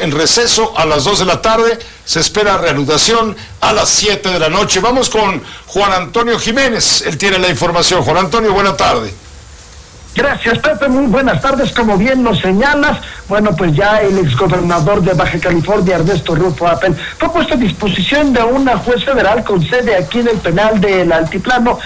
en receso a las 2 de la tarde. Se espera reanudación a las 7 de la noche. Vamos con Juan Antonio Jiménez. Él tiene la información. Juan Antonio, buena tarde. Gracias, Pepe, muy buenas tardes. Como bien lo señalas, bueno, pues ya el exgobernador de Baja California, Ernesto Rufo Appel, fue puesto a disposición de una juez federal con sede aquí en el penal del Altiplano,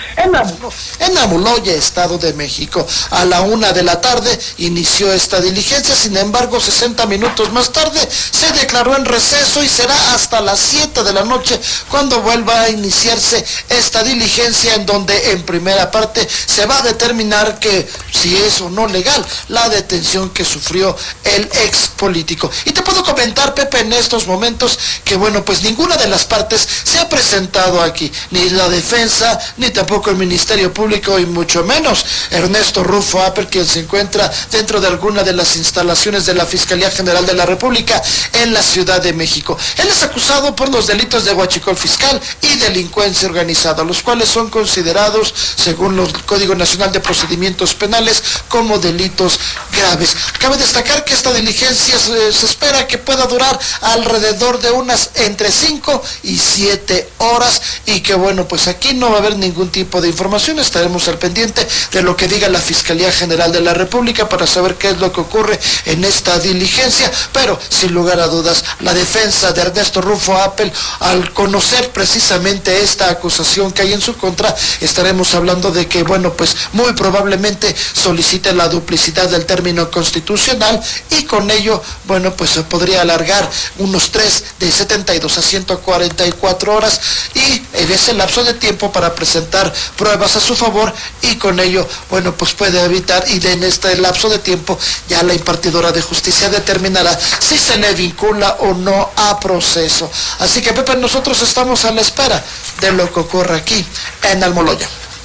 en Almoloya, Estado de México. A la 1 de la tarde inició esta diligencia, sin embargo, 60 minutos más tarde se declaró en receso y será hasta las 7 de la noche cuando vuelva a iniciarse esta diligencia, en donde en primera parte se va a determinar que si es o no legal la detención que sufrió el ex político. Y te puedo comentar, Pepe, en estos momentos que, bueno, pues ninguna de las partes se ha presentado aquí, ni la defensa, ni tampoco el Ministerio Público, y mucho menos Ernesto Rufo Appel, quien se encuentra dentro de alguna de las instalaciones de la Fiscalía General de la República en la Ciudad de México. Él es acusado por los delitos de huachicol fiscal y delincuencia organizada, los cuales son considerados, según el Código Nacional de Procedimientos Penales, como delitos graves. Cabe destacar que esta diligencia se espera que pueda durar alrededor de unas entre 5 y 7 horas, y que, bueno, pues aquí no va a haber ningún tipo de información. Estaremos al pendiente de lo que diga la Fiscalía General de la República para saber qué es lo que ocurre en esta diligencia, pero sin lugar a dudas, la defensa de Ernesto Rufo Appel, al conocer precisamente esta acusación que hay en su contra, estaremos hablando de que, bueno, pues muy probablemente solicite la duplicidad del término constitucional, y con ello, bueno, pues se podría alargar unos 3 de 72 a 144 horas, y en ese lapso de tiempo para presentar pruebas a su favor, y con ello, bueno, pues puede evitar, y en este lapso de tiempo ya la impartidora de justicia determinará si se le vincula o no a proceso. Así que, Pepe, nosotros estamos a la espera de lo que ocurre aquí en Almoloya.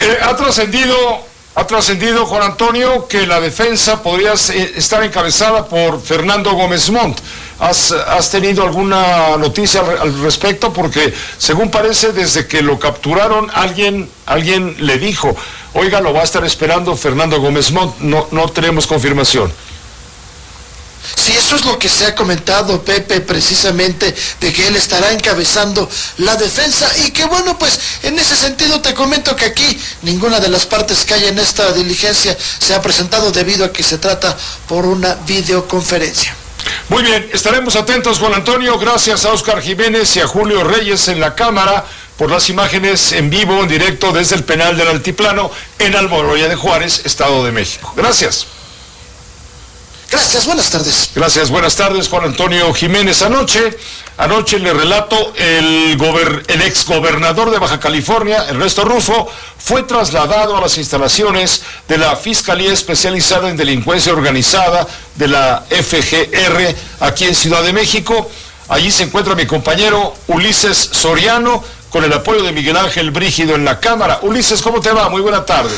Ha trascendido, Juan Antonio, que la defensa podría estar encabezada por Fernando Gómez Montt. ¿Has tenido alguna noticia al respecto? Porque, según parece, desde que lo capturaron, alguien le dijo, oiga, lo va a estar esperando Fernando Gómez Montt. No tenemos confirmación. Sí, eso es lo que se ha comentado, Pepe, precisamente, de que él estará encabezando la defensa, y que, bueno, pues en ese sentido te comento que aquí ninguna de las partes que hay en esta diligencia se ha presentado, debido a que se trata por una videoconferencia. Muy bien, estaremos atentos, Juan Antonio. Gracias a Óscar Jiménez y a Julio Reyes en la cámara por las imágenes en vivo, en directo desde el penal del Altiplano en Almoloya de Juárez, Estado de México. Gracias. Gracias, buenas tardes. Gracias, buenas tardes, Juan Antonio Jiménez. Anoche le relato, el exgobernador de Baja California, Ernesto Rufo, fue trasladado a las instalaciones de la Fiscalía Especializada en Delincuencia Organizada de la FGR, aquí en Ciudad de México. Allí se encuentra mi compañero Ulises Soriano, con el apoyo de Miguel Ángel Brígido en la cámara. Ulises, ¿cómo te va? Muy buena tarde.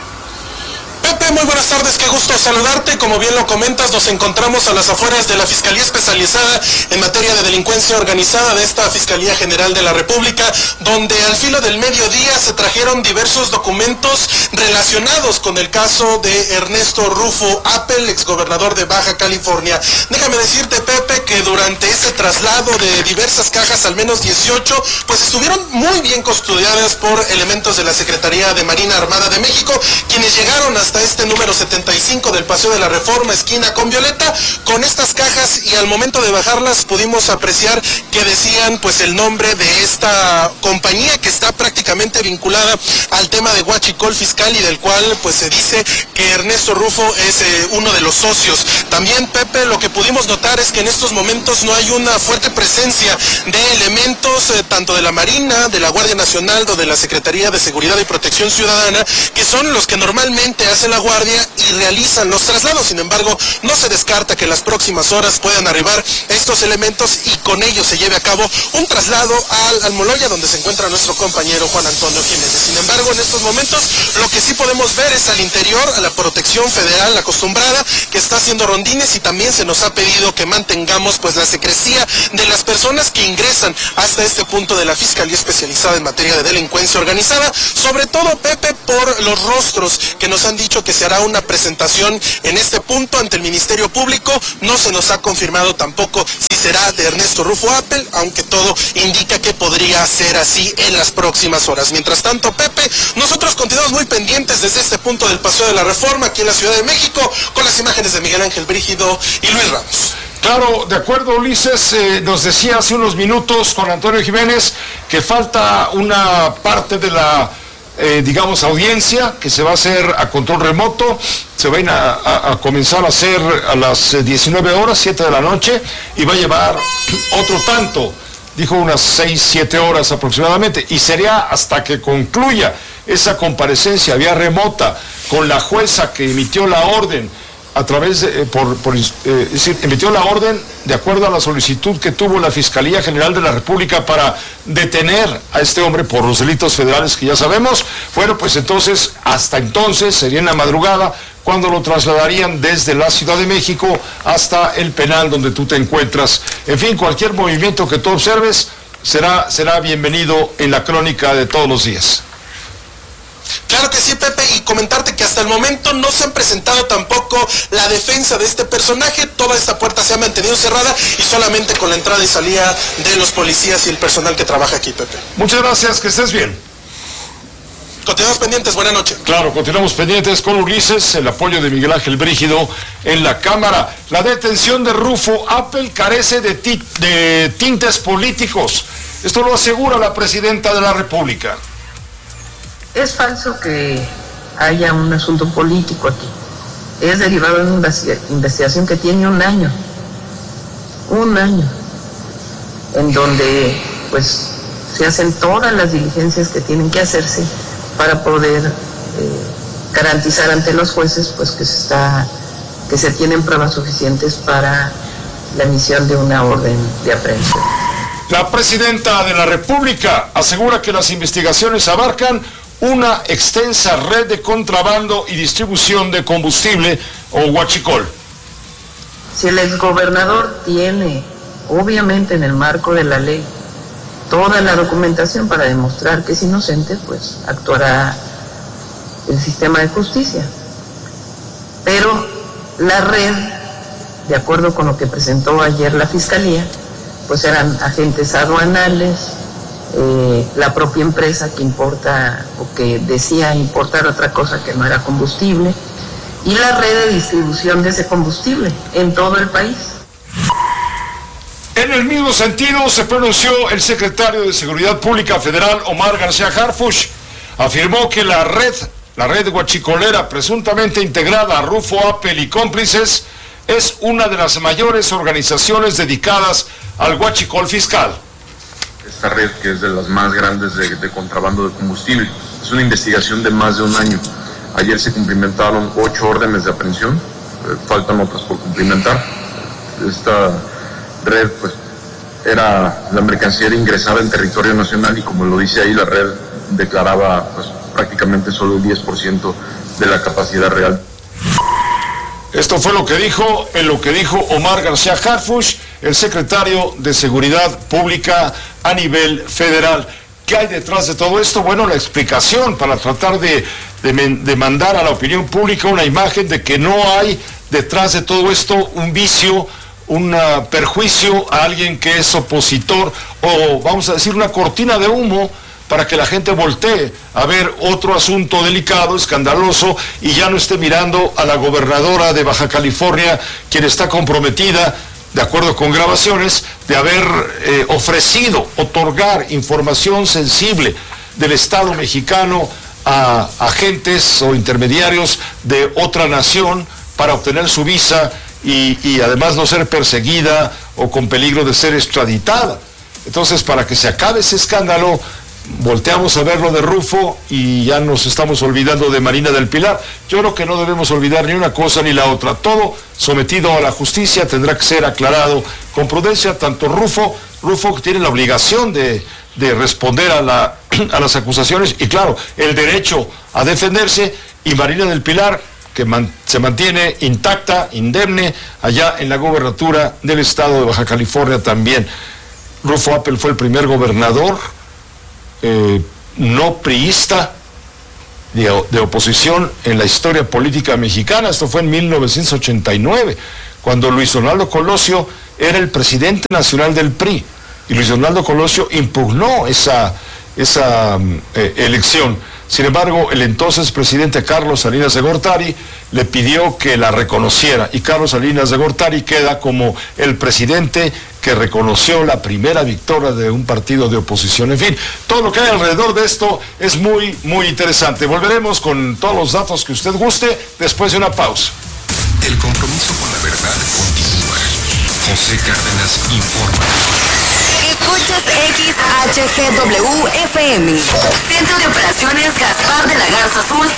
Pepe, muy buenas tardes, qué gusto saludarte. Como bien lo comentas, nos encontramos a las afueras de la Fiscalía Especializada en Materia de Delincuencia Organizada de esta Fiscalía General de la República, donde al filo del mediodía se trajeron diversos documentos relacionados con el caso de Ernesto Rufo Appel, exgobernador de Baja California. Déjame decirte, Pepe, que durante ese traslado de diversas cajas, al menos 18, pues estuvieron muy bien custodiadas por elementos de la Secretaría de Marina Armada de México, quienes llegaron hasta este número 75 del Paseo de la Reforma, esquina con Violeta, con estas cajas, y al momento de bajarlas pudimos apreciar que decían pues el nombre de esta compañía que está prácticamente vinculada al tema de huachicol fiscal, y del cual pues se dice que Ernesto Rufo es uno de los socios. También, Pepe, lo que pudimos notar es que en estos momentos no hay una fuerte presencia de elementos tanto de la Marina, de la Guardia Nacional o de la Secretaría de Seguridad y Protección Ciudadana, que son los que normalmente hacen la guardia y realizan los traslados. Sin embargo, no se descarta que en las próximas horas puedan arribar estos elementos y con ellos se lleve a cabo un traslado al Almoloya, donde se encuentra nuestro compañero Juan Antonio Jiménez. Sin embargo, en estos momentos lo que sí podemos ver es al interior a la protección federal acostumbrada, que está haciendo rondines, y también se nos ha pedido que mantengamos pues la secrecía policía de las personas que ingresan hasta este punto de la Fiscalía Especializada en Materia de Delincuencia Organizada, sobre todo, Pepe, por los rostros que nos han dicho que se hará una presentación en este punto ante el Ministerio Público. No se nos ha confirmado tampoco si será de Ernesto Rufo Appel, aunque todo indica que podría ser así en las próximas horas. Mientras tanto, Pepe, nosotros continuamos muy pendientes desde este punto del Paseo de la Reforma, aquí en la Ciudad de México, con las imágenes de Miguel Ángel Brígido y Luis Ramos. Claro, de acuerdo, Ulises, nos decía hace unos minutos con Antonio Jiménez que falta una parte de la, digamos, audiencia que se va a hacer a control remoto. Se van a comenzar a hacer a las 19 horas, 7 de la noche, y va a llevar otro tanto, dijo unas 6, 7 horas aproximadamente, y sería hasta que concluya esa comparecencia vía remota con la jueza que emitió la orden a través de, es decir, emitió la orden de acuerdo a la solicitud que tuvo la Fiscalía General de la República para detener a este hombre por los delitos federales que ya sabemos. Bueno, pues entonces, hasta entonces, sería en la madrugada, cuando lo trasladarían desde la Ciudad de México hasta el penal donde tú te encuentras. En fin, cualquier movimiento que tú observes será bienvenido en la crónica de todos los días. Claro que sí, Pepe, y comentarte que hasta el momento no se han presentado tampoco la defensa de este personaje. Toda esta puerta se ha mantenido cerrada y solamente con la entrada y salida de los policías y el personal que trabaja aquí, Pepe. Muchas gracias, que estés bien. Continuamos pendientes, buena noche. Claro, continuamos pendientes con Ulises, el apoyo de Miguel Ángel Brígido en la Cámara. La detención de Rufo Appel carece de tintes políticos. Esto lo asegura la presidenta de la República. Es falso que haya un asunto político aquí. Es derivado de una investigación que tiene un año, en donde pues se hacen todas las diligencias que tienen que hacerse para poder garantizar ante los jueces pues que se tienen pruebas suficientes para la emisión de una orden de aprehensión. La presidenta de la República asegura que las investigaciones abarcan una extensa red de contrabando y distribución de combustible o huachicol. Si el exgobernador tiene, obviamente en el marco de la ley, toda la documentación para demostrar que es inocente, pues actuará el sistema de justicia. Pero la red, de acuerdo con lo que presentó ayer la Fiscalía, pues eran agentes aduanales, la propia empresa que importa o que decía importar otra cosa que no era combustible, y la red de distribución de ese combustible en todo el país. En el mismo sentido se pronunció el secretario de Seguridad Pública Federal, Omar García Harfuch. Afirmó que la red huachicolera presuntamente integrada a Rufo Appel y cómplices es una de las mayores organizaciones dedicadas al huachicol fiscal. Esta red, que es de las más grandes de contrabando de combustible, es una investigación de más de un año. Ayer se cumplimentaron 8 órdenes de aprehensión, faltan otras por cumplimentar. Esta red, pues, la mercancía era ingresada en territorio nacional y, como lo dice ahí, la red declaraba pues prácticamente solo el 10% de la capacidad real. Esto fue lo que dijo Omar García Harfuch, el secretario de Seguridad Pública a nivel federal. ¿Qué hay detrás de todo esto? Bueno, la explicación para tratar de mandar a la opinión pública una imagen de que no hay detrás de todo esto un vicio, un perjuicio a alguien que es opositor, o vamos a decir una cortina de humo para que la gente voltee a ver otro asunto delicado, escandaloso, y ya no esté mirando a la gobernadora de Baja California, quien está comprometida, de acuerdo con grabaciones, de haber ofrecido otorgar información sensible del Estado mexicano a agentes o intermediarios de otra nación para obtener su visa y además no ser perseguida o con peligro de ser extraditada. Entonces, para que se acabe ese escándalo, volteamos a ver lo de Rufo y ya nos estamos olvidando de Marina del Pilar. Yo creo que no debemos olvidar ni una cosa ni la otra. Todo sometido a la justicia tendrá que ser aclarado con prudencia. Tanto Rufo que tiene la obligación de responder a las acusaciones y, claro, el derecho a defenderse, y Marina del Pilar, que se mantiene intacta, indemne, allá en la gobernatura del estado de Baja California también. Rufo Appel fue el primer gobernador no priista de oposición en la historia política mexicana. Esto fue en 1989, cuando Luis Donaldo Colosio era el presidente nacional del PRI, y Luis Donaldo Colosio impugnó esa elección. Sin embargo, el entonces presidente Carlos Salinas de Gortari le pidió que la reconociera, y Carlos Salinas de Gortari queda como el presidente que reconoció la primera victoria de un partido de oposición. En fin, todo lo que hay alrededor de esto es muy, muy interesante. Volveremos con todos los datos que usted guste después de una pausa. El compromiso con la verdad continúa. José Cárdenas informa. Escuchas XHGW-FM. Centro de Operaciones Gaspar de la Garza Azul,